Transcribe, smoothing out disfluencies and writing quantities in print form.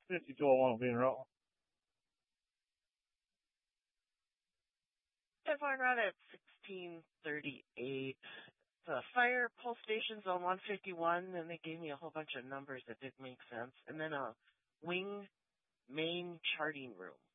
5201will be in row. Airborne route at 1638. The fire pulse station zone 151, and they gave me a whole bunch of numbers that didn't make sense. And then a wing main charting room.